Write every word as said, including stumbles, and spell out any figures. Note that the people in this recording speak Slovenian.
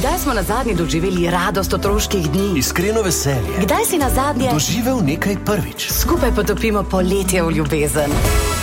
Kdaj smo nazadnje doživeli radost otroških dni? Iskreno veselje. Kdaj si nazadnje doživel nekaj prvič? Skupaj potopimo poletje v ljubezen.